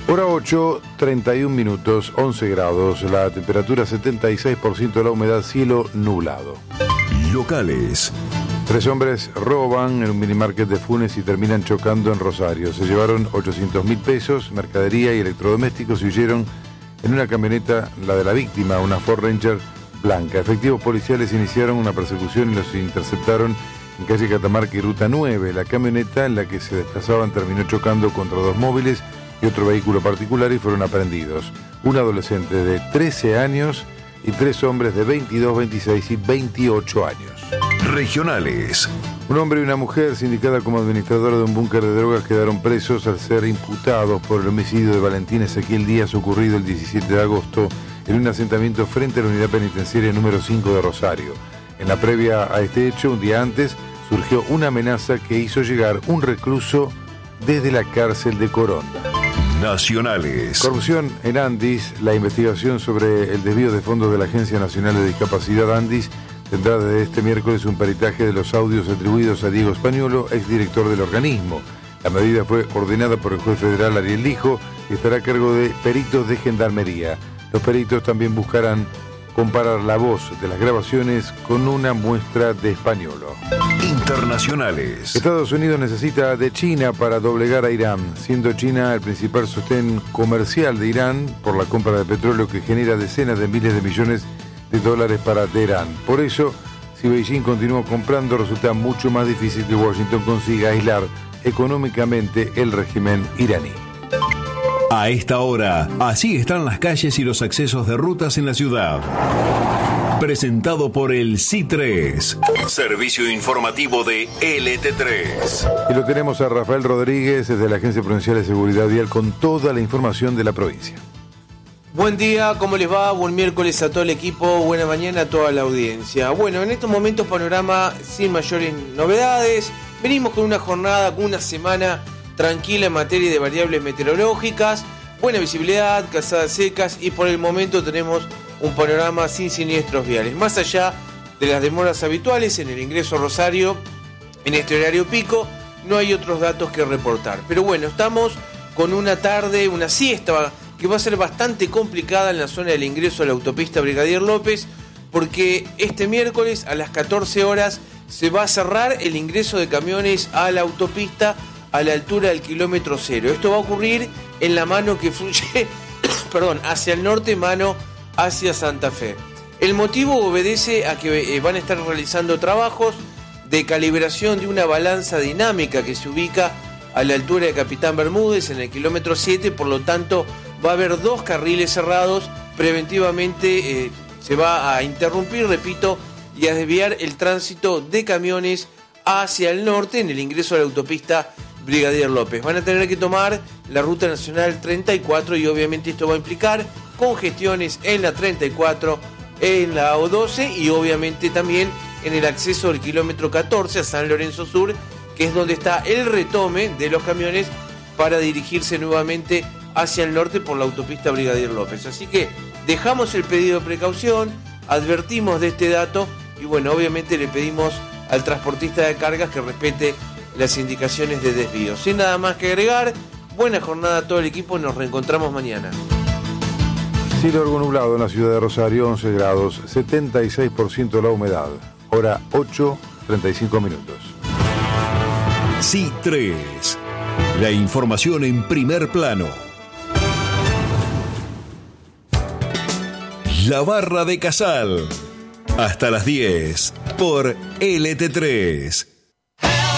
Hora 8, 31 minutos, 11 grados, la temperatura 76% de la humedad, cielo nublado. Locales. 3 hombres roban en un minimarket de Funes y terminan chocando en Rosario. Se llevaron 800.000 pesos, mercadería y electrodomésticos y huyeron en una camioneta, la de la víctima, una Ford Ranger blanca. Efectivos policiales iniciaron una persecución y los interceptaron en calle Catamarca y Ruta 9. La camioneta en la que se desplazaban terminó chocando contra 2 móviles y otro vehículo particular y fueron aprehendidos un adolescente de 13 años y 3 hombres de 22, 26 y 28 años. Regionales. Un hombre y una mujer, sindicada como administradora de un búnker de drogas, quedaron presos al ser imputados por el homicidio de Valentín Ezequiel Díaz ocurrido el 17 de agosto en un asentamiento frente a la unidad penitenciaria número 5 de Rosario. En la previa a este hecho, un día antes, surgió una amenaza que hizo llegar un recluso desde la cárcel de Coronda. Nacionales. Corrupción en Andis. La investigación sobre el desvío de fondos de la Agencia Nacional de Discapacidad Andis tendrá desde este miércoles un peritaje de los audios atribuidos a Diego Españolo, exdirector del organismo. La medida fue ordenada por el juez federal Ariel Lijo y estará a cargo de peritos de Gendarmería. Los peritos también buscarán comparar la voz de las grabaciones con una muestra de Españolo. Internacionales. Estados Unidos necesita de China para doblegar a Irán, siendo China el principal sostén comercial de Irán por la compra de petróleo que genera decenas de miles de millones de dólares para Teherán. Por eso, si Beijing continúa comprando, resulta mucho más difícil que Washington consiga aislar económicamente el régimen iraní. A esta hora, así están las calles y los accesos de rutas en la ciudad. Presentado por el C3, servicio informativo de LT3. Y lo tenemos a Rafael Rodríguez desde la Agencia Provincial de Seguridad Vial con toda la información de la provincia. Buen día, ¿cómo les va? Buen miércoles a todo el equipo, buena mañana a toda la audiencia. Bueno, en estos momentos panorama sin mayores novedades. Venimos con una jornada, con una semana tranquila en materia de variables meteorológicas, buena visibilidad, calzadas secas y por el momento tenemos un panorama sin siniestros viales. Más allá de las demoras habituales en el ingreso a Rosario en este horario pico, no hay otros datos que reportar. Pero bueno, estamos con una tarde, una siesta que va a ser bastante complicada en la zona del ingreso a la autopista Brigadier López, porque este miércoles a las 14 horas se va a cerrar el ingreso de camiones a la autopista a la altura del kilómetro 0. Esto va a ocurrir en la mano que fluye hacia el norte, mano hacia Santa Fe. El motivo obedece a que van a estar realizando trabajos de calibración de una balanza dinámica que se ubica a la altura de Capitán Bermúdez en el kilómetro 7, por lo tanto va a haber 2 carriles cerrados. Preventivamente se va a interrumpir, repito, y a desviar el tránsito de camiones hacia el norte en el ingreso a la autopista Brigadier López. Van a tener que tomar la ruta nacional 34 y obviamente esto va a implicar congestiones en la 34, en la O12 y obviamente también en el acceso del kilómetro 14 a San Lorenzo Sur, que es donde está el retome de los camiones para dirigirse nuevamente hacia el norte por la autopista Brigadier López. Así que dejamos el pedido de precaución, advertimos de este dato y bueno, obviamente le pedimos al transportista de cargas que respete las indicaciones de desvío. Sin nada más que agregar, buena jornada a todo el equipo, nos reencontramos mañana. Cielo algo nublado en la ciudad de Rosario, 11 grados, 76% la humedad. Hora 8, 35 minutos. C3, la información en primer plano. La Barra de Casal, hasta las 10 por LT3.